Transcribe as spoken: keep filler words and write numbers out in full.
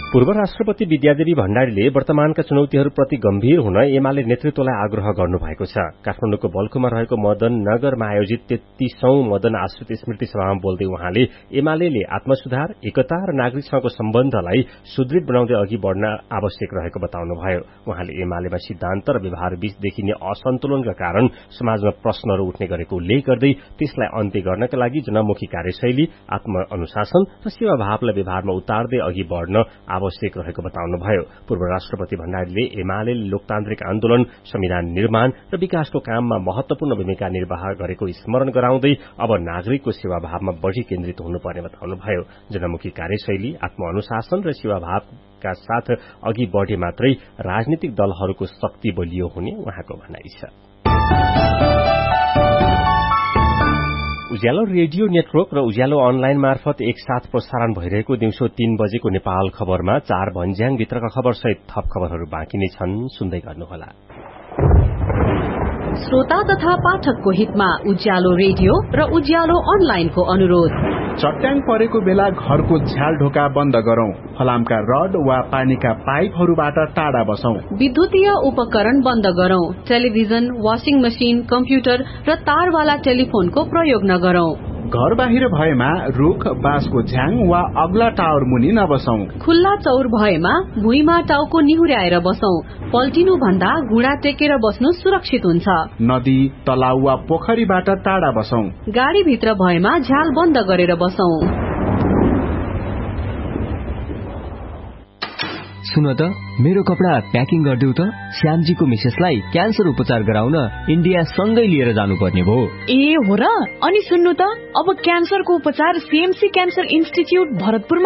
पूर्व राष्ट्रपति विद्यादेवी भण्डारीले वर्तमानका चुनौतीहरूप्रति गम्भीर हुन एमाले नेतृत्वलाई आग्रह गर्नुभएको छ। काठमाडौँको बल्खुमा रहेको मदन नगरमा आयोजित तेत्तीसौं मदन आश्रित स्मृति सभामा बोल्दै उहाँले एमाले आत्मसुधार, एकता र नागरिकसँगको सम्बन्धलाई सुदृढ बनाउँदै अघि बढ़न आवश्यक रहेको बताउनुभयो। उहाँले एमालेमा सिद्धान्त र व्यवहार बीच देखिने असन्तुलनका कारण समाजमा प्रश्नहरू उठ्ने गरेको उल्लेख गर्दै त्यसलाई अन्त्य गर्नका लागि जनमुखी कार्यशैली, आत्मअनुशासन र सेवाभावलाई व्यवहारमा उतार्दै अघि बढ़न आवश्यक रहेको बताउनुभयो। पूर्व राष्ट्रपति भण्डारीले एमाले लोकतान्त्रिक आन्दोलन, संविधान निर्माण र विकासको काममा महत्वपूर्ण भूमिका निर्वाह गरेको स्मरण गराउँदै अब नागरिकको सेवाभावमा बढ़ी केन्द्रित हुनुपर्ने बताउनुभयो। जनमुखी कार्यशैली, आत्मअनुशासन र सेवाभावका साथ अघि बढ़े मात्रै राजनीतिक दलहरूको शक्ति बलियो हुने उहाँको भनाइ छ। उज्यालो रेडियो नेटवर्क र उज्यालो अनलाइन मार्फत एकसाथ प्रसारण भइरहेको दिउँसो तीन बजेको नेपाल खबरमा चार भन्ज्याङ भित्रका खबरसहित थप खबरहरू बाँकी नै छन्, सुन्दै गर्नुहोला। श्रोता तथा पाठकको हितमा उज्यालो रेडियो र उज्यालो अनलाइनको अनुरोध। चट्याङ परेको बेला घरको झ्याल ढोका बन्द गरौं, फलामका रड वा पानीका पाइपहरूबाट टाढा बसौं, विद्युतीय उपकरण बन्द गरौं, टेलिभिजन, वाशिङ मशिन, कम्प्युटर र तारवाला टेलिफोनको प्रयोग नगरौं। घर बाहिर भएमा रुख, बाँसको झ्याङ वा अग्ला टावर मुनि नबसौं। खुल्ला चौर भएमा भुइँमा टाउको निहुर्याएर बसौं। पल्टिनु भन्दा घुँडा टेकेर बस्नु सुरक्षित हुन्छ। नदी, तलाउ वा पोखरीबाट टाढा बसौं। गाडी भित्र भएमा झ्याल बन्द गरेर बसौं। सुन त, मेरो कपडा प्याकिङ गरिदेऊ त। श्यामजीको मिसेसलाई क्यान्सर उपचार गराउन इन्डिया सँगै लिएर जानुपर्ने भो। ए हो र? अनि सुन्नु त, अब क्यान्सरको उपचार सीएमसी क्यान्सर इन्स्टिच्युट भरतपुरमा